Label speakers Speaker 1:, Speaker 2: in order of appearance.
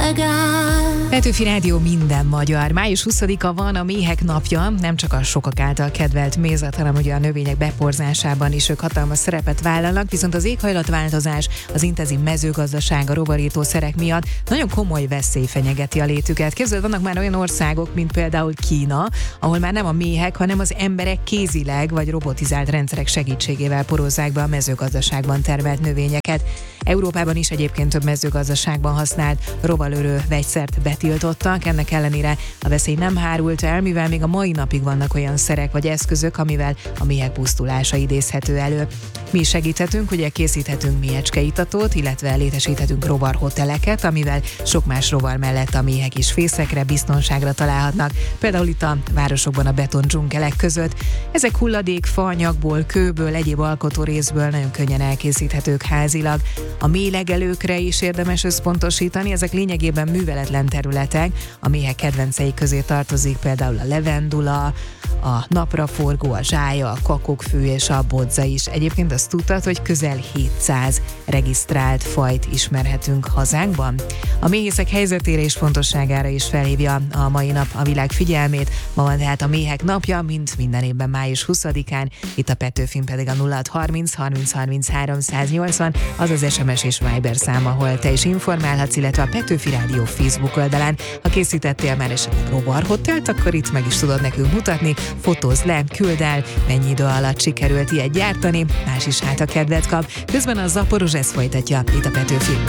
Speaker 1: Petőfi Rádió minden magyar. Május 20-a van a méhek napja, nem csak a sokak által kedvelt mézet, hanem ugye a növények beporzásában is ők hatalmas szerepet vállalnak, viszont az éghajlatváltozás, az intenzív mezőgazdaság, a rovarítószerek miatt nagyon komoly veszély fenyegeti a létüket. Képzeld, vannak már olyan országok, mint például Kína, ahol már nem a méhek, hanem az emberek kézileg vagy robotizált rendszerek segítségével porozzák be a mezőgazdaságban termelt növényeket. Európában is egyébként több mezőgazdaságban használt rovarölő vegyszert betiltottak, ennek ellenére a veszély nem hárult el, mivel még a mai napig vannak olyan szerek vagy eszközök, amivel a méhek pusztulása idézhető elő. Mi is segíthetünk, ugye készíthetünk méhecskeitatót, illetve létesíthetünk rovarhoteleket, amivel sok más rovar mellett a méhek is fészekre, biztonságra találhatnak, például itt a városokban a betondzsungelek között. Ezek hulladék, faanyagból, kőből, egyéb alkotórészből nagyon könnyen elkészíthetők házilag. A méhlegelőkre is érdemes összpontosítani, ezek lényegében műveletlen területek, a méhek kedvencei közé tartozik például a levendula, a napraforgó, a zsája, a kakokkfű és a bodza is. Egyébként azt tudtad, hogy közel 700 regisztrált fajt ismerhetünk hazánkban? A méhészek helyzetére és fontosságára is felhívja a mai nap a világ figyelmét. Ma van tehát a méhek napja, mint minden évben május 20-án, itt a Petőfin pedig a 0630 30 33 180, az az SMS és Viber szám, ahol te is informálhatsz, illetve a Petőfi Rádió Facebook oldalán. Ha készítettél már esetleg rovarhotelt, akkor itt meg is tudod nekünk mutatni, fotózd le, küld el, mennyi idő alatt sikerült ilyet gyártani, más is hát a kedvet kap. Közben a Zaporozsesz folytatja itt a Petőfin.